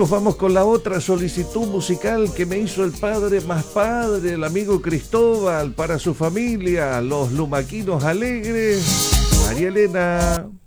nos vamos con la otra solicitud musical que me hizo el padre más padre, el amigo Cristóbal, para su familia, los lumaquinos alegres. María Elena.